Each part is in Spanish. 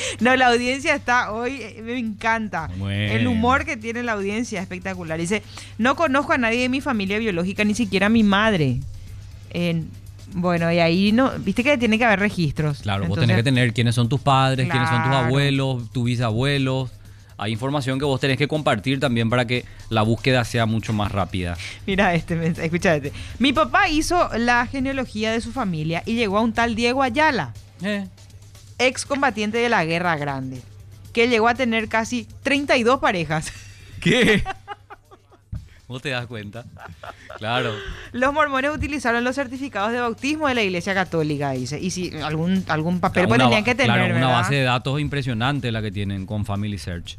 No, la audiencia está hoy, me encanta. Bueno. El humor que tiene la audiencia es espectacular. Dice, no conozco a nadie de mi familia biológica, ni siquiera a mi madre. Bueno, y ahí no, viste que tiene que haber registros. Claro, vos Entonces, tenés que tener quiénes son tus padres, quiénes son tus Claro. abuelos, tus bisabuelos. Hay información que vos tenés que compartir también para que la búsqueda sea mucho más rápida. Mira este mensaje, escucha este. Mi papá hizo la genealogía de su familia y llegó a un tal Diego Ayala, excombatiente de la Guerra Grande, que llegó a tener casi 32 parejas. ¿Qué? ¿Vos te das cuenta? Claro. Los mormones utilizaron los certificados de bautismo de la Iglesia Católica, dice. Y si algún papel pues tenían que tener, claro, una ¿verdad? base de datos impresionante la que tienen con Family Search.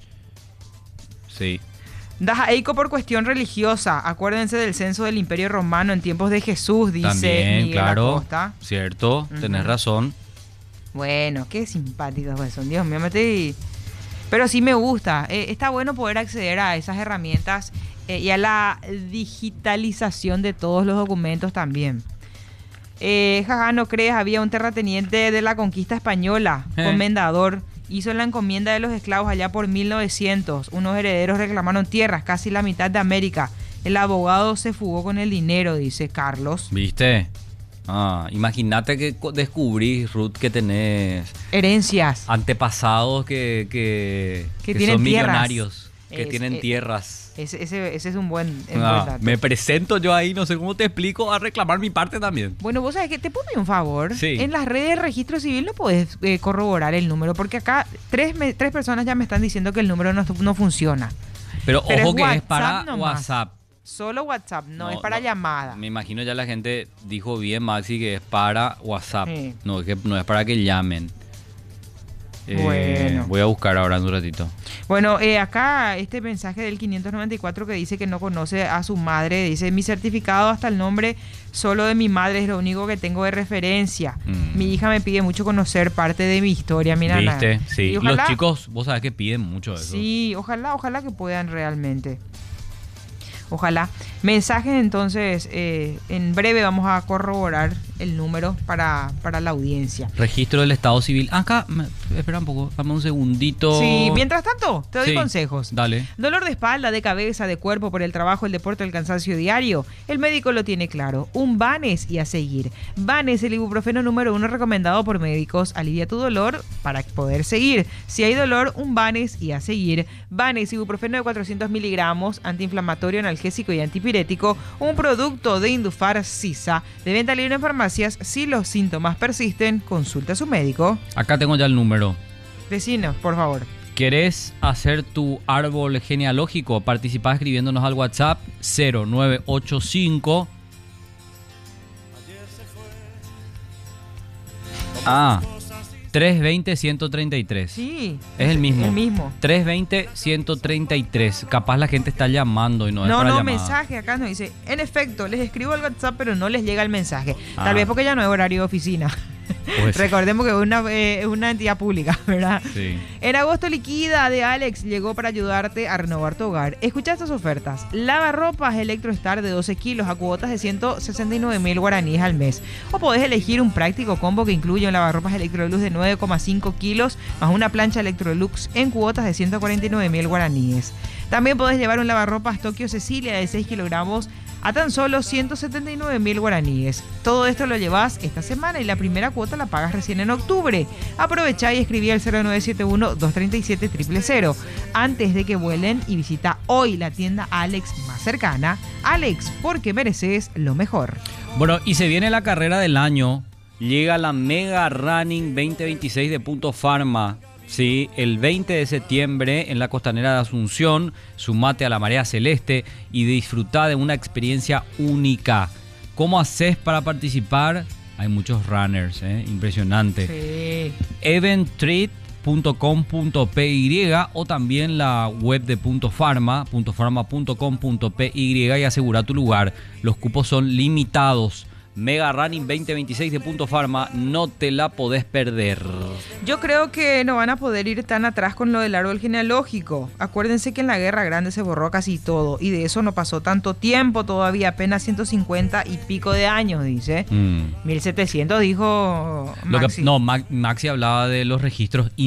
Sí. Dajaico por cuestión religiosa. Acuérdense del censo del Imperio Romano en tiempos de Jesús, dice También, Miguel claro. Acosta. Cierto, tenés razón. Bueno, qué simpáticos pues son. Dios mío, pero sí me gusta. Está bueno poder acceder a esas herramientas y a la digitalización de todos los documentos también. Jaja, no crees, había un terrateniente de la conquista española, comendador, hizo la encomienda de los esclavos allá por 1900. Unos herederos reclamaron tierras, casi la mitad de América. El abogado se fugó con el dinero, dice Carlos. ¿Viste? Imagínate que descubrís, Ruth, que tenés Herencias. antepasados que tienen son tierras. Millonarios, que tienen tierras. Ese es un buen dato. Me presento yo ahí, no sé cómo te explico, a reclamar mi parte también. Bueno, vos sabés que te puedo pedir un favor. Sí. En las redes de registro civil no podés corroborar el número, porque acá tres personas ya me están diciendo que el número no funciona. Pero ojo que es WhatsApp para nomás. WhatsApp. Solo WhatsApp, no es para llamada. Me imagino ya la gente dijo bien, Maxi, que es para WhatsApp. Sí. No es para que llamen. Bueno. Voy a buscar ahora en un ratito. Bueno, acá este mensaje del 594 que dice que no conoce a su madre, dice, mi certificado hasta el nombre solo de mi madre es lo único que tengo de referencia. Mi hija me pide mucho conocer parte de mi historia, mira. ¿Viste? Sí. Y ojalá, los chicos, vos sabés que piden mucho eso. Sí, ojalá que puedan realmente. Ojalá. Mensajes entonces, en breve vamos a corroborar el número para la audiencia. Registro del Estado Civil. Acá, espera un poco, dame un segundito. Sí, mientras tanto, te doy Sí, consejos. dale. Dolor de espalda, de cabeza, de cuerpo por el trabajo, el deporte, el cansancio diario. El médico lo tiene claro. Un Vanes y a seguir. Vanes, el ibuprofeno número 1 recomendado por médicos. Alivia tu dolor para poder seguir. Si hay dolor, un Vanes y a seguir. Vanes, ibuprofeno de 400 miligramos, antiinflamatorio, analgésico y antipirético. Un producto de Indufar Sisa. De venta libre en farmacias. Si los síntomas persisten, consulta a su médico. Acá tengo ya el número. Vecinos, por favor. ¿Querés hacer tu árbol genealógico? Participá escribiéndonos al WhatsApp 0985 320-133. Sí. Es el mismo. El mismo. 320-133. Capaz la gente está llamando y no es para llamada. Mensaje acá nos dice, en efecto, les escribo al WhatsApp, pero no les llega el mensaje. Tal vez porque ya no es horario de oficina. Pues, Recordemos que es una entidad pública, ¿verdad? sí. En agosto liquida de Alex llegó para ayudarte a renovar tu hogar. Escucha estas ofertas. Lavarropas Electrostar de 12 kilos a cuotas de 169.000 guaraníes al mes. O podés elegir un práctico combo que incluye un lavarropas Electrolux de 9,5 kilos más una plancha Electrolux en cuotas de 149.000 guaraníes. También podés llevar un lavarropas Tokio Cecilia de 6 kilogramos a tan solo 179.000 guaraníes. Todo esto lo llevas esta semana y la primera cuota la pagas recién en octubre. Aprovechá y escribí al 0971-237-000 antes de que vuelen y visita hoy la tienda Alex más cercana. Alex, porque mereces lo mejor. Bueno, y se viene la carrera del año. Llega la Mega Running 2026 de Punto Pharma. Sí, el 20 de septiembre en la costanera de Asunción, sumate a la Marea Celeste y disfruta de una experiencia única. ¿Cómo haces para participar? Hay muchos runners, impresionante. Sí. Eventtreat.com.py o también la web de Punto Pharma, puntopharma.com.py y asegura tu lugar. Los cupos son limitados. Mega Running 2026 de Punto Pharma, no te la podés perder. Yo creo que no van a poder ir tan atrás con lo del árbol genealógico. Acuérdense que en la Guerra Grande se borró casi todo y de eso no pasó tanto tiempo todavía, apenas 150 y pico de años, dice. 1700 dijo Maxi. Maxi hablaba de los registros